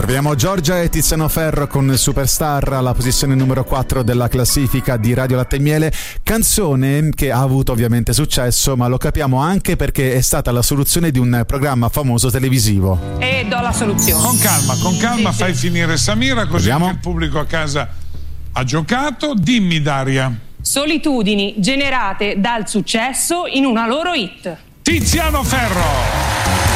Troviamo Giorgia e Tiziano Ferro con Superstar alla posizione numero 4 della classifica di Radio Latte e Miele, canzone che ha avuto ovviamente successo, ma lo capiamo anche perché è stata la soluzione di un programma famoso televisivo. E do la soluzione. Con calma, sì, fai finire Samira, così Vediamo. anche il pubblico a casa ha giocato. Dimmi, Daria. Solitudini generate dal successo in una loro hit. Tiziano Ferro.